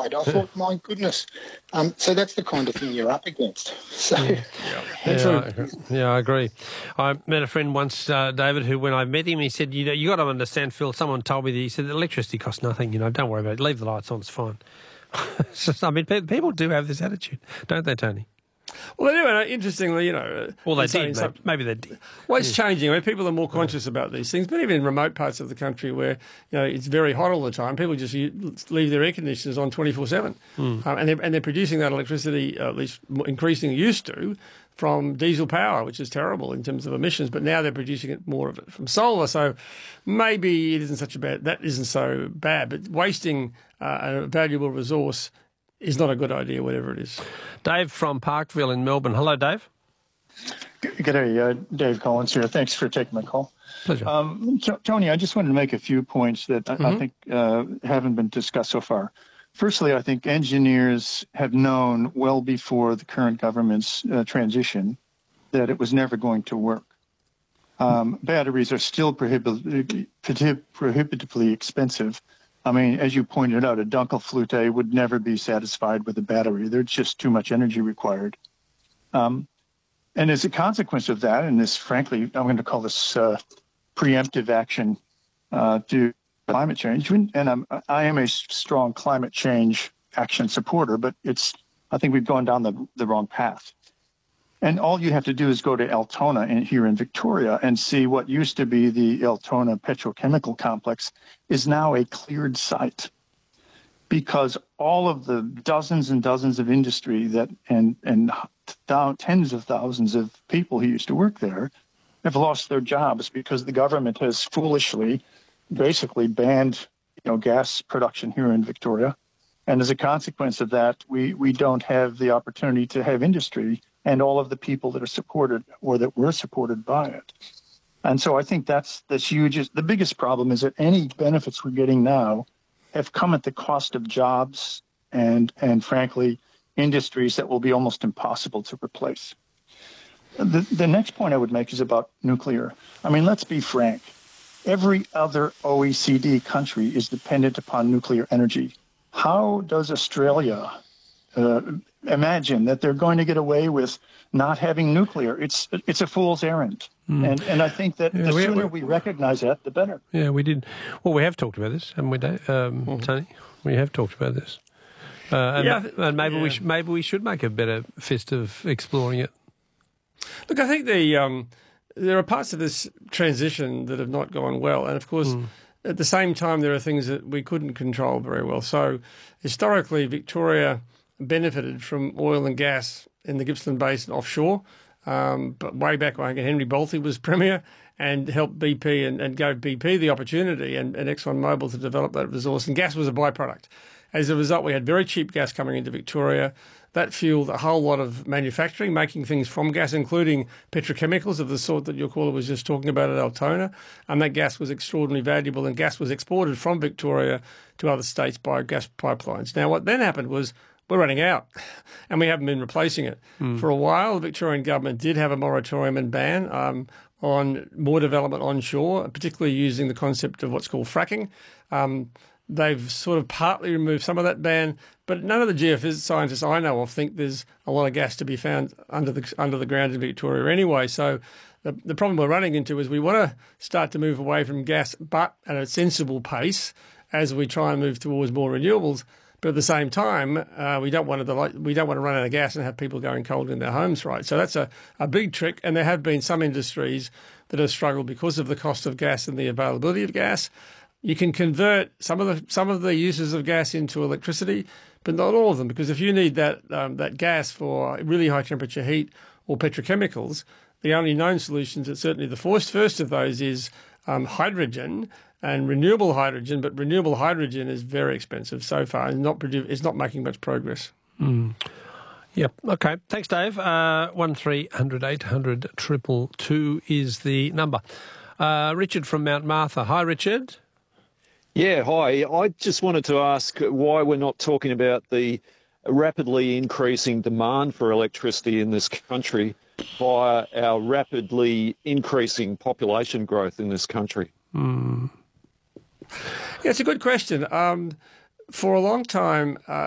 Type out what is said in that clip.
occupied. I thought, my goodness. So that's the kind of thing you're up against. So, I agree. I met a friend once, David, who when I met him, he said, you got to understand, Phil, someone told me that he said that electricity costs nothing, don't worry about it, leave the lights on, it's fine. People do have this attitude, don't they, Tony? Well, anyway, interestingly, Well, they did. Maybe they did. Well, it's changing. I mean, people are more conscious about these things, but even in remote parts of the country where it's very hot all the time, people just leave their air conditioners on 24/7, and they're producing that electricity, at least increasingly used to, from diesel power, which is terrible in terms of emissions. But now they're producing it more of it from solar, so maybe it isn't that isn't so bad. But wasting a valuable resource is not a good idea, whatever it is. Dave from Parkville in Melbourne. Hello, Dave. G'day, Dave Collins here. Thanks for taking my call. Pleasure. Tony, I just wanted to make a few points that I think haven't been discussed so far. Firstly, I think engineers have known well before the current government's transition that it was never going to work. Batteries are still prohibitively expensive. I mean, as you pointed out, a Dunkelflute would never be satisfied with a battery. There's just too much energy required. And as a consequence of that, and this, frankly, I'm going to call this preemptive action to climate change, and I am a strong climate change action supporter, but I think we've gone down the wrong path. And all you have to do is go to Altona here in Victoria and see what used to be the Altona petrochemical complex is now a cleared site, because all of the dozens and dozens of industry and tens of thousands of people who used to work there have lost their jobs because the government has foolishly basically banned gas production here in Victoria. And as a consequence of that, we don't have the opportunity to have industry and all of the people that are supported or that were supported by it. And so I think that's huge. The biggest problem is that any benefits we're getting now have come at the cost of jobs and frankly, industries that will be almost impossible to replace. The next point I would make is about nuclear. I mean, let's be frank. Every other OECD country is dependent upon nuclear energy. How does Australia imagine that they're going to get away with not having nuclear? It's a fool's errand. And I think that the sooner we recognize that, the better. Yeah, we did. Well, we have talked about this, haven't we, Dave? Tony? We have talked about this. And maybe we should make a better fist of exploring it. Look, I think there are parts of this transition that have not gone well. And, of course, at the same time, there are things that we couldn't control very well. So, historically, Victoria benefited from oil and gas in the Gippsland Basin offshore. But way back when Henry Bolte was Premier and helped BP and gave BP the opportunity and ExxonMobil to develop that resource. And gas was a byproduct. As a result, we had very cheap gas coming into Victoria. That fueled a whole lot of manufacturing, making things from gas, including petrochemicals of the sort that your caller was just talking about at Altona. And that gas was extraordinarily valuable, and gas was exported from Victoria to other states by gas pipelines. Now, what then happened was we're running out, and we haven't been replacing it. For a while, the Victorian government did have a moratorium and ban on more development onshore, particularly using the concept of what's called fracking. They've sort of partly removed some of that ban, but none of the geophysicists scientists I know of think there's a lot of gas to be found under the ground in Victoria anyway. So the problem we're running into is we want to start to move away from gas, but at a sensible pace as we try and move towards more renewables. But at the same time, we don't want to run out of gas and have people going cold in their homes, right? So that's a big trick, and there have been some industries that have struggled because of the cost of gas and the availability of gas. You can convert some of the uses of gas into electricity, but not all of them, because if you need that gas for really high temperature heat or petrochemicals, the only known solutions, and certainly the first of those, is hydrogen and renewable hydrogen. But renewable hydrogen is very expensive so far and it's not making much progress. Yep. Okay. Thanks, Dave. 1300 800 222 is the number. Richard from Mount Martha. Hi, Richard. Yeah, hi. I just wanted to ask why we're not talking about the rapidly increasing demand for electricity in this country via our rapidly increasing population growth in this country. Yeah, it's a good question. For a long time,